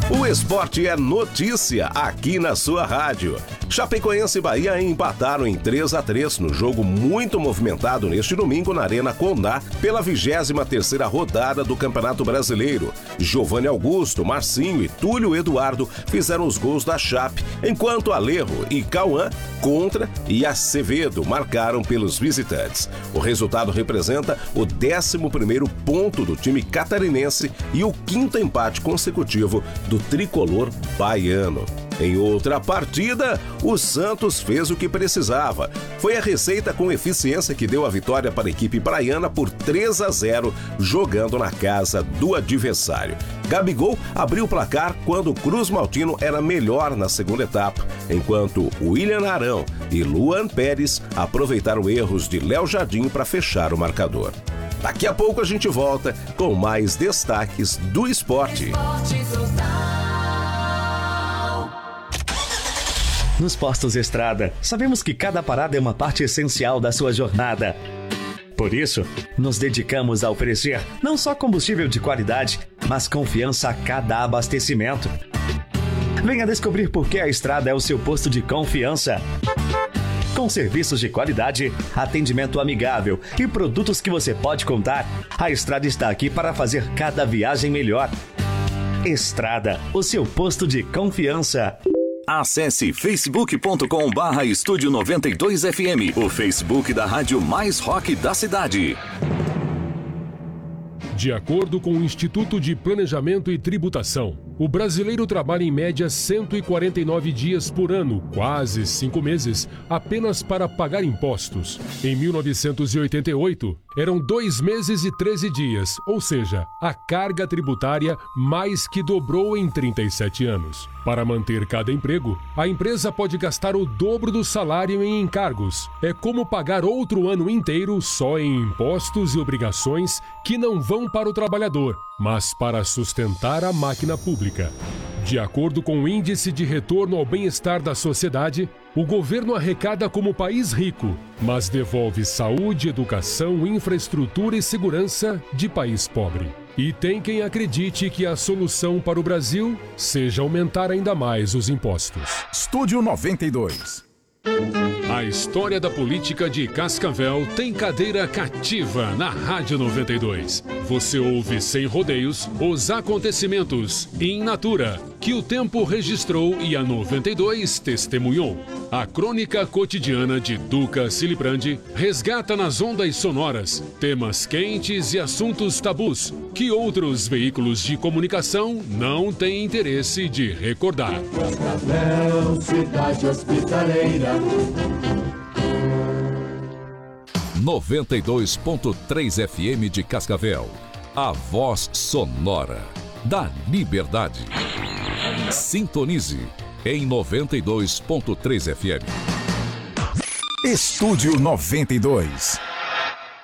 O esporte é notícia aqui na sua rádio. Chapecoense e Bahia empataram em 3-3 no jogo muito movimentado neste domingo na Arena Condá pela 23ª rodada do Campeonato Brasileiro. Giovanni Augusto, Marcinho e Túlio Eduardo fizeram os gols da Chape, enquanto Alejo e Cauã Contra e Acevedo marcaram pelos visitantes. O resultado representa o 11º ponto do time catarinense e o 5º empate consecutivo do tricolor baiano. Em outra partida, o Santos fez o que precisava. Foi a receita com eficiência que deu a vitória para a equipe praiana por 3-0, jogando na casa do adversário. Gabigol abriu o placar quando o Cruz Maltino era melhor na segunda etapa, enquanto William Arão e Luan Pérez aproveitaram erros de Léo Jardim para fechar o marcador. Daqui a pouco a gente volta com mais destaques do esporte. Nos postos Estrada, sabemos que cada parada é uma parte essencial da sua jornada. Por isso, nos dedicamos a oferecer não só combustível de qualidade, mas confiança a cada abastecimento. Venha descobrir por que a Estrada é o seu posto de confiança. Com serviços de qualidade, atendimento amigável e produtos que você pode contar, a Estrada está aqui para fazer cada viagem melhor. Estrada, o seu posto de confiança. Acesse facebook.com/Estúdio 92FM, o Facebook da rádio mais rock da cidade. De acordo com o Instituto de Planejamento e Tributação, o brasileiro trabalha em média 149 dias por ano, quase 5 meses, apenas para pagar impostos. Em 1988, eram 2 meses e 13 dias, ou seja, a carga tributária mais que dobrou em 37 anos. Para manter cada emprego, a empresa pode gastar o dobro do salário em encargos. É como pagar outro ano inteiro só em impostos e obrigações que não vão para o trabalhador, mas para sustentar a máquina pública. De acordo com o Índice de Retorno ao Bem-Estar da Sociedade, o governo arrecada como país rico, mas devolve saúde, educação, infraestrutura e segurança de país pobre. E tem quem acredite que a solução para o Brasil seja aumentar ainda mais os impostos. Estúdio 92. A história da política de Cascavel tem cadeira cativa na Rádio 92. Você ouve sem rodeios os acontecimentos in natura que o tempo registrou e a 92 testemunhou. A crônica cotidiana de Duca Silibrandi resgata nas ondas sonoras temas quentes e assuntos tabus que outros veículos de comunicação não têm interesse de recordar. Cascavel, cidade hospitaleira. 92.3 FM de Cascavel, a voz sonora da liberdade. Sintonize em 92.3 FM. Estúdio 92.